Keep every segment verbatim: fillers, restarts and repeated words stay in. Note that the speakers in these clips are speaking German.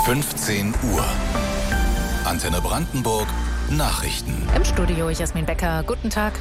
fünfzehn Uhr. Antenne Brandenburg Nachrichten. Im Studio Jasmin Becker. Guten Tag.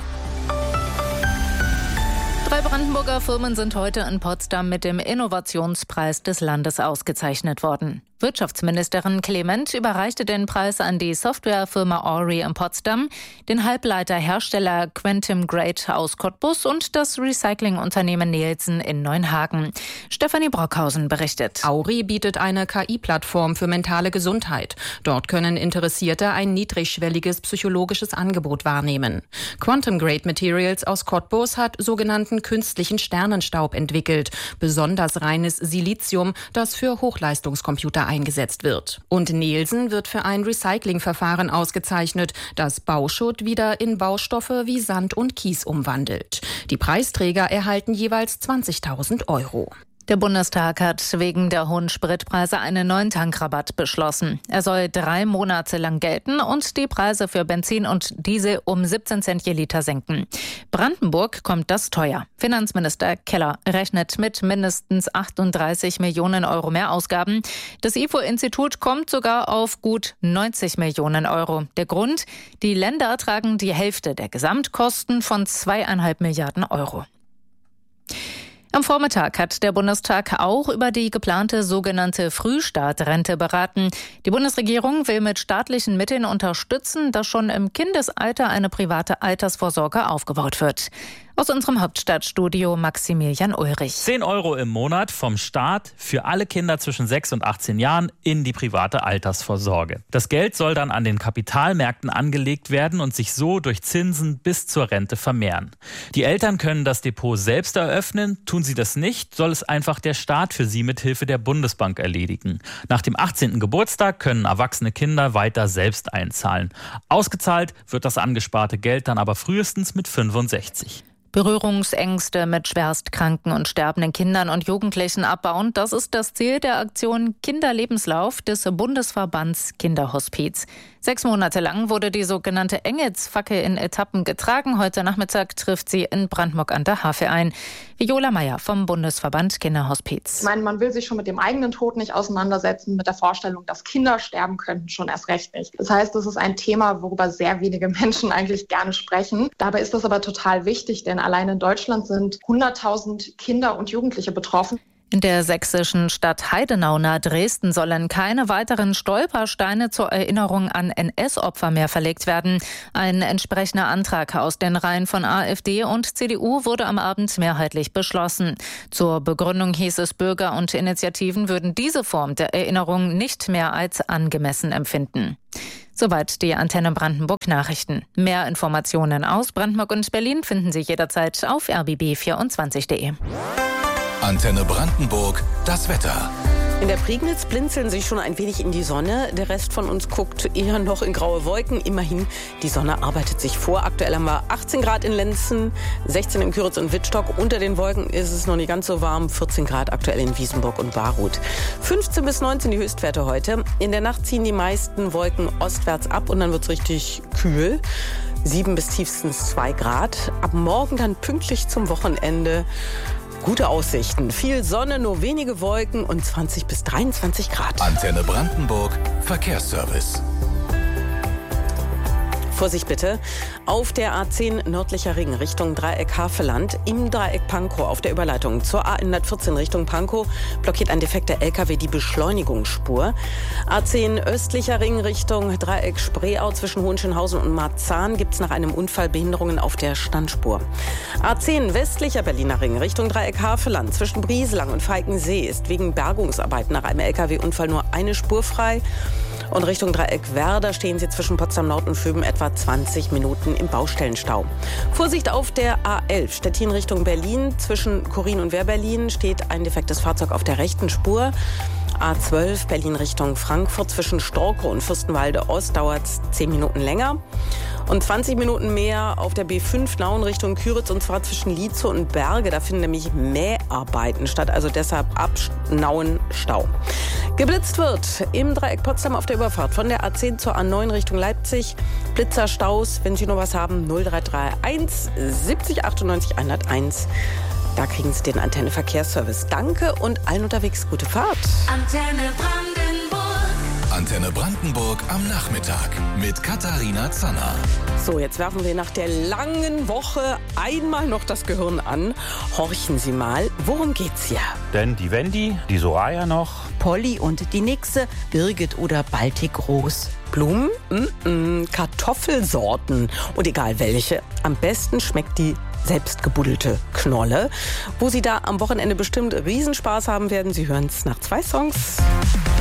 Drei Brandenburger Firmen sind heute in Potsdam mit dem Innovationspreis des Landes ausgezeichnet worden. Wirtschaftsministerin Clement überreichte den Preis an die Softwarefirma Ori in Potsdam, den Halbleiterhersteller Quantum Grade aus Cottbus und das Recyclingunternehmen Nielsen in Neuenhagen. Stefanie Brockhausen berichtet. Ori bietet eine K I-Plattform für mentale Gesundheit. Dort können Interessierte ein niedrigschwelliges psychologisches Angebot wahrnehmen. Quantum Grade Materials aus Cottbus hat sogenannten künstlichen Sternenstaub entwickelt, besonders reines Silizium, das für Hochleistungscomputer eingesetzt wird. Und Nielsen wird für ein Recyclingverfahren ausgezeichnet, das Bauschutt wieder in Baustoffe wie Sand und Kies umwandelt. Die Preisträger erhalten jeweils zwanzigtausend Euro. Der Bundestag hat wegen der hohen Spritpreise einen neuen Tankrabatt beschlossen. Er soll drei Monate lang gelten und die Preise für Benzin und Diesel um siebzehn Cent je Liter senken. Brandenburg kommt das teuer. Finanzminister Keller rechnet mit mindestens achtunddreißig Millionen Euro Mehrausgaben. Das I F O-Institut kommt sogar auf gut neunzig Millionen Euro. Der Grund? Die Länder tragen die Hälfte der Gesamtkosten von zweieinhalb Milliarden Euro. Am Vormittag hat der Bundestag auch über die geplante sogenannte Frühstartrente beraten. Die Bundesregierung will mit staatlichen Mitteln unterstützen, dass schon im Kindesalter eine private Altersvorsorge aufgebaut wird. Aus unserem Hauptstadtstudio Maximilian Ulrich. zehn Euro im Monat vom Staat für alle Kinder zwischen sechs und achtzehn Jahren in die private Altersvorsorge. Das Geld soll dann an den Kapitalmärkten angelegt werden und sich so durch Zinsen bis zur Rente vermehren. Die Eltern können das Depot selbst eröffnen. Tun sie das nicht, soll es einfach der Staat für sie mit Hilfe der Bundesbank erledigen. Nach dem achtzehnten Geburtstag können erwachsene Kinder weiter selbst einzahlen. Ausgezahlt wird das angesparte Geld dann aber frühestens mit fünfundsechzig. Berührungsängste mit schwerstkranken und sterbenden Kindern und Jugendlichen abbauen, das ist das Ziel der Aktion Kinderlebenslauf des Bundesverbands Kinderhospiz. Sechs Monate lang wurde die sogenannte Engelsfackel in Etappen getragen. Heute Nachmittag trifft sie in Brandenburg an der Havel ein. Viola Meyer vom Bundesverband Kinderhospiz. Ich meine, man will sich schon mit dem eigenen Tod nicht auseinandersetzen, mit der Vorstellung, dass Kinder sterben könnten, schon erst recht nicht. Das heißt, das ist ein Thema, worüber sehr wenige Menschen eigentlich gerne sprechen. Dabei ist das aber total wichtig, denn allein in Deutschland sind hunderttausend Kinder und Jugendliche betroffen. In der sächsischen Stadt Heidenau nahe Dresden sollen keine weiteren Stolpersteine zur Erinnerung an N S-Opfer mehr verlegt werden. Ein entsprechender Antrag aus den Reihen von AfD und C D U wurde am Abend mehrheitlich beschlossen. Zur Begründung hieß es, Bürger und Initiativen würden diese Form der Erinnerung nicht mehr als angemessen empfinden. Soweit die Antenne Brandenburg Nachrichten. Mehr Informationen aus Brandenburg und Berlin finden Sie jederzeit auf r b b vierundzwanzig punkt de. Antenne Brandenburg, das Wetter. In der Prignitz blinzeln sie schon ein wenig in die Sonne. Der Rest von uns guckt eher noch in graue Wolken. Immerhin, die Sonne arbeitet sich vor. Aktuell haben wir achtzehn Grad in Lenzen, sechzehn in Küritz und Wittstock. Unter den Wolken ist es noch nicht ganz so warm. vierzehn Grad aktuell in Wiesenburg und Barut. fünfzehn bis neunzehn die Höchstwerte heute. In der Nacht ziehen die meisten Wolken ostwärts ab und dann wird es richtig kühl. sieben bis tiefstens zwei Grad. Ab morgen dann pünktlich zum Wochenende gute Aussichten. Viel Sonne, nur wenige Wolken und zwanzig bis dreiundzwanzig Grad. Antenne Brandenburg Verkehrsservice. Vorsicht bitte. Auf der A zehn nördlicher Ring Richtung Dreieck Havelland, im Dreieck Pankow auf der Überleitung zur A hundertvierzehn Richtung Pankow blockiert ein defekter L K W die Beschleunigungsspur. A zehn östlicher Ring Richtung Dreieck Spreeau zwischen Hohenschönhausen und Marzahn gibt es nach einem Unfall Behinderungen auf der Standspur. A zehn westlicher Berliner Ring Richtung Dreieck Havelland zwischen Brieselang und Falkensee ist wegen Bergungsarbeiten nach einem L K W-Unfall nur eine Spur frei. Und Richtung Dreieck Werder stehen sie zwischen Potsdam Nord und Föben etwa zwanzig Minuten im Baustellenstau. Vorsicht auf der A elf Stettin Richtung Berlin. Zwischen Chorin und Wehrberlin steht ein defektes Fahrzeug auf der rechten Spur. A zwölf Berlin Richtung Frankfurt zwischen Storkow und Fürstenwalde Ost dauert es zehn Minuten länger. Und zwanzig Minuten mehr auf der B fünf Nauen Richtung Küritz und zwar zwischen Lietzow und Berge. Da finden nämlich Mäharbeiten statt, also deshalb ab Nauen Stau. Geblitzt wird im Dreieck Potsdam auf der Überfahrt von der A zehn zur A neun Richtung Leipzig. Blitzerstaus, wenn Sie noch was haben, null drei drei eins siebzig achtundneunzig hunderteins. Da kriegen Sie den Antenne Verkehrsservice. Danke und allen unterwegs gute Fahrt. Antenne Brandenburg. Antenne Brandenburg am Nachmittag mit Katharina Zanner. So, jetzt werfen wir nach der langen Woche einmal noch das Gehirn an. Horchen Sie mal, worum geht's hier? Denn die Wendy, die Soraya noch, Polly und die Nixe, Birgit oder Baltic Rose. Blumen, mm-mm, Kartoffelsorten und egal welche. Am besten schmeckt die selbstgebuddelte Knolle. Wo Sie da am Wochenende bestimmt Riesenspaß haben werden, Sie hören es nach zwei Songs.